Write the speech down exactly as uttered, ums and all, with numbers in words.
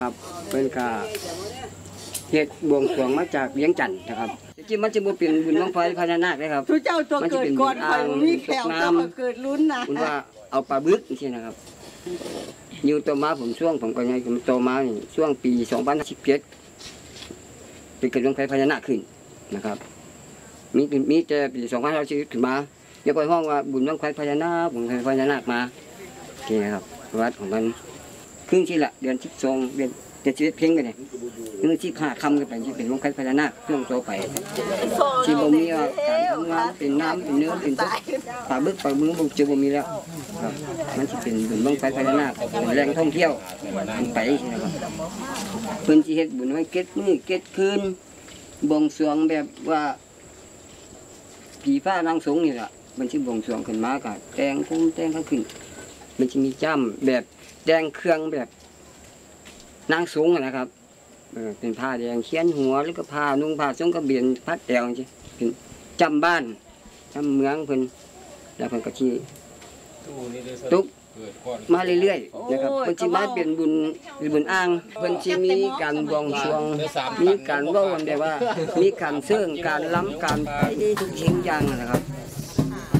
ครับเป็นกาเฮ็ดบวงสรวงมาจากเลี้ยงจันทร์นะครับจริงมันจะบ่เป็นบุญบั้งไฟพญานาคนะครับทุเจ้าตัวเกิดก่อนคอยมีแขวเจ้าเกิดลุ้นนะคุณว่าเอาปลาบึกนี่นะครับอยู่ตัวมาผมช่วงผมก็ยังผมโตมานี่ช่วงปีสองพันสิบเจ็ดเป็นเกิดดวงไฟพญานาคขึ้นนะครับมีมีแต่ปีสองพันเราชีวิตขึ้นมาเดี๋ยวก็ห้องว่าบุญบั้งไฟพญานาคบุญไฟพญานาคมานี่นะครับวัดของมันครึ่งที่ละเดือนที่สองเดือนเดือนชีวิตเพ่งกันเนี่ยเรื่องที่ขาคำกันไปที่เป็นดวงไฟพญานาคช่วงโตไปที่บ่มีการทำงานเป็นน้ำเป็นเนื้อเป็นตุ๊กปลาบึกปลามือบุกจะบ่มีแล้วครับมันจะเป็นบุญบั้งไฟพญานาคเป็นแหล่งท่องเที่ยวมันไปนะครับเพิ่นสิเฮ็ดบุญไว้เก็ดมื้อเก็ดคืนบวงสรวงแบบว่าผีฟ้านางสงนี่ล่ะมันสิบวงสรวงขึ้นมาก็แต่งคุ้มแต่งข้างขึ้นมันจะมีจ้ำแบบแดงเครื่องแบบนางสงนะครับเออเป็นผ้าแดงเขียนหัวแล้วก็ผ้านุ่งผ้าทรงกระเบียนพัดแตวจริงเป็นจำบ้านจำเมืองเพิ่นแล้วเพิ่นก็ชี้ตุ๊กมาเรื่อยๆนะครับเพิ่นสิมาเป็นบุญบุญอ้างเพิ่นสิมีการบวงสรวงมีการเว้าแบบว่ามีการเสื่องการล้ำการไปทุกสิ่งอย่างนะครับ